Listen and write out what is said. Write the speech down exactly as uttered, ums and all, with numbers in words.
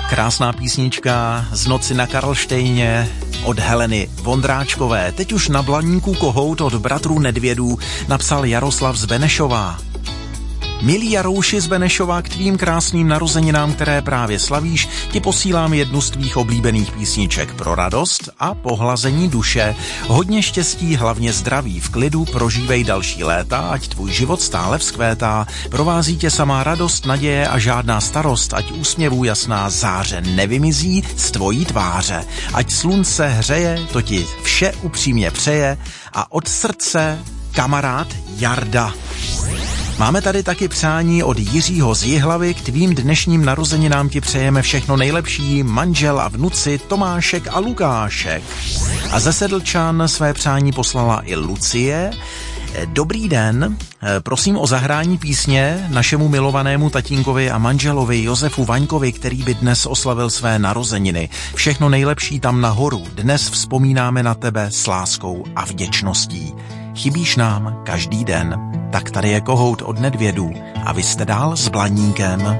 Krásná písnička z noci na Karlštejně od Heleny Vondráčkové. Teď už na Blaníku kohout od bratrů Nedvědů napsal Jaroslav z Benešova. Milí Jarouši z Benešova, k tvým krásným narozeninám, které právě slavíš, ti posílám jednu z tvých oblíbených písniček pro radost a pohlazení duše. Hodně štěstí, hlavně zdraví, v klidu prožívej další léta, ať tvůj život stále vzkvétá. Provází tě samá radost, naděje a žádná starost, ať úsměvů jasná záře nevymizí z tvojí tváře. Ať slunce hřeje, to ti vše upřímně přeje a od srdce kamarád Jarda. Máme tady taky přání od Jiřího z Jihlavy, k tvým dnešním narozeninám ti přejeme všechno nejlepší, manžel a vnuci Tomášek a Lukášek. A ze Sedlčan své přání poslala i Lucie. Dobrý den, prosím o zahrání písně našemu milovanému tatínkovi a manželovi Josefu Vaňkovi, který by dnes oslavil své narozeniny. Všechno nejlepší tam nahoru, dnes vzpomínáme na tebe s láskou a vděčností. Chybíš nám každý den. Tak tady je kohout od Nedvědů a vy jste dál s Blaníkem.